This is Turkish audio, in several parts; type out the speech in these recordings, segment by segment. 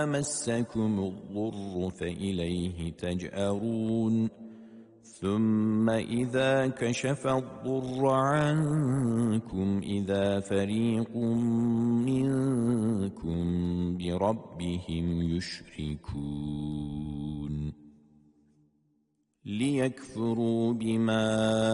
مَسَّكُمُ الضُّرُّ فَإِلَيْهِ تَجْأَرُونَ ثُمَّ إِذَا كَشَفَ الضُّرَّ عَنكُمْ إِذَا فَرِيقٌ مِّنكُم بِرَبِّهِمْ يُشْرِكُونَ لِيَكْفُرُوا بِمَا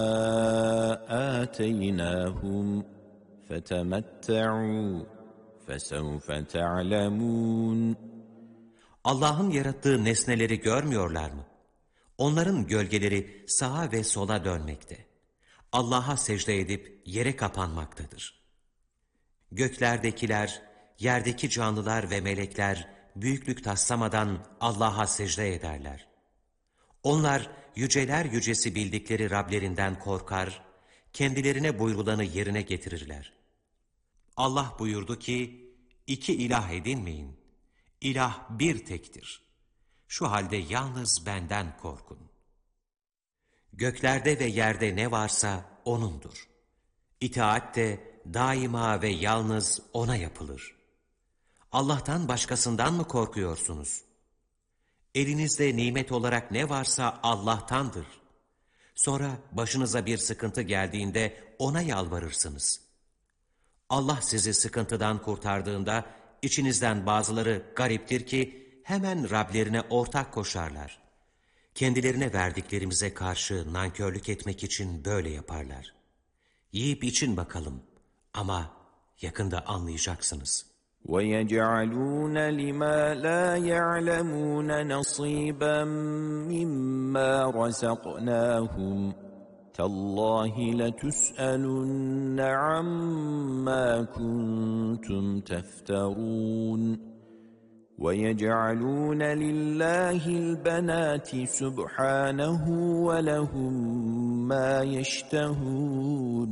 آتَيْنَاهُمْ فَتَمَتَّعُوا فَسَوْفَ تَعْلَمُونَ Allah'ın yarattığı nesneleri görmüyorlar mı? Onların gölgeleri sağa ve sola dönmekte. Allah'a secde edip yere kapanmaktadır. Göklerdekiler, yerdeki canlılar ve melekler büyüklük taslamadan Allah'a secde ederler. Onlar yüceler yücesi bildikleri Rablerinden korkar, kendilerine buyurulanı yerine getirirler. Allah buyurdu ki, iki ilah edinmeyin. İlah bir tektir. Şu halde yalnız benden korkun. Göklerde ve yerde ne varsa O'nundur. İtaat de daima ve yalnız O'na yapılır. Allah'tan başkasından mı korkuyorsunuz? Elinizde nimet olarak ne varsa Allah'tandır. Sonra başınıza bir sıkıntı geldiğinde O'na yalvarırsınız. Allah sizi sıkıntıdan kurtardığında içinizden bazıları gariptir ki hemen Rablerine ortak koşarlar. Kendilerine verdiklerimize karşı nankörlük etmek için böyle yaparlar. Yiyip için bakalım ama yakında anlayacaksınız. وَيَجْعَلُونَ لِمَا لَا يَعْلَمُونَ نَصِيبًا مِّمَّا رَزَقْنَاهُمْ تَاللَّهِ لَتُسْأَلُنَّ عَمَّا كُنتُمْ تَفْتَرُونَ وَيَجْعَلُونَ لِلَّهِ الْبَنَاتِ سُبْحَانَهُ وَلَهُم مَّا يَشْتَهُونَ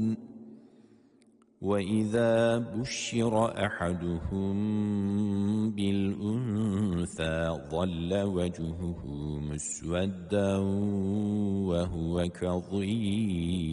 وَإِذَا بُشِّرَ أَحَدُهُم بِالْأُنثَىٰ ظَلَّ وَجْهُهُ مُسْوَدًّا وَهُوَ كَظِيمٌ